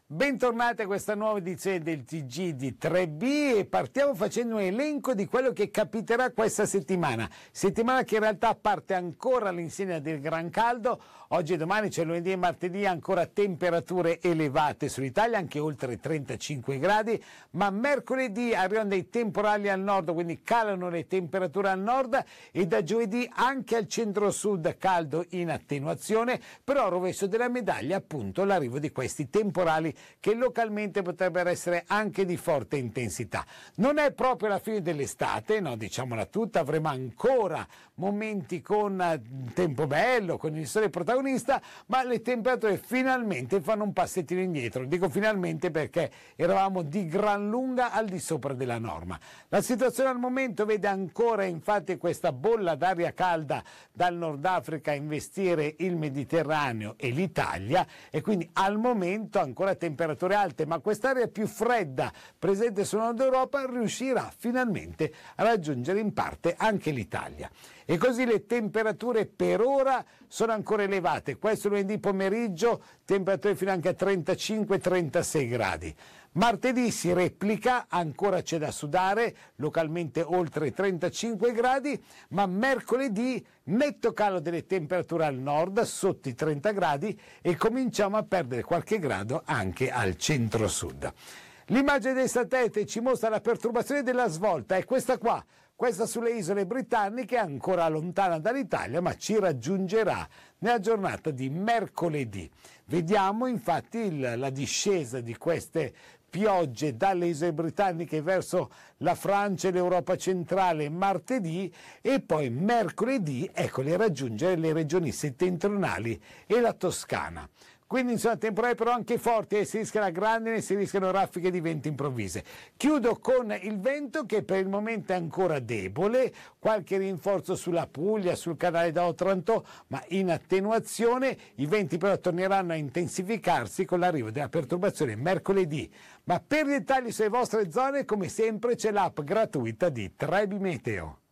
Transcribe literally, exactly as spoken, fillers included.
Bentornati a questa nuova edizione del T G di tre B e partiamo facendo un elenco di quello che capiterà questa settimana. Settimana che in realtà parte ancora all'insegna del gran caldo. Oggi e domani, c'è lunedì e martedì, ancora temperature elevate sull'Italia, anche oltre trentacinque gradi, ma mercoledì arrivano dei temporali al nord, quindi calano le temperature al nord e da giovedì anche al centro-sud caldo in attenuazione, però al rovescio della medaglia appunto l'arrivo di questi temporali che localmente potrebbero essere anche di forte intensità. Non è proprio la fine dell'estate, no, diciamola tutta, avremo ancora momenti con tempo bello, con il sole protagonista, ma le temperature finalmente fanno un passettino indietro. Dico finalmente perché eravamo di gran lunga al di sopra della norma. La situazione al momento vede ancora infatti questa bolla d'aria calda dal Nord Africa investire il Mediterraneo e l'Italia e quindi al momento ancora temperature alte, ma quest'area più fredda presente sul nord Europa riuscirà finalmente a raggiungere in parte anche l'Italia. E così le temperature per ora sono ancora elevate. Questo lunedì pomeriggio temperature fino anche a trentacinque trentasei gradi. Martedì si replica, ancora c'è da sudare, localmente oltre trentacinque gradi, ma mercoledì netto calo delle temperature al nord, sotto i trenta gradi, e cominciamo a perdere qualche grado anche al centro-sud. L'immagine dei satelliti ci mostra la perturbazione della svolta, è questa qua. Questa sulle isole britanniche, ancora lontana dall'Italia, ma ci raggiungerà nella giornata di mercoledì. Vediamo infatti il, la discesa di queste piogge dalle isole britanniche verso la Francia e l'Europa centrale martedì e poi mercoledì, eccole, raggiungere le regioni settentrionali e la Toscana. Quindi insomma temporali però anche forti, e si rischia la grandine, si rischiano raffiche di vento improvvise. Chiudo con il vento che per il momento è ancora debole, qualche rinforzo sulla Puglia, sul canale d'Otranto, ma in attenuazione. I venti però torneranno a intensificarsi con l'arrivo della perturbazione mercoledì. Ma per dettagli sulle vostre zone, come sempre, c'è l'app gratuita di tre B Meteo.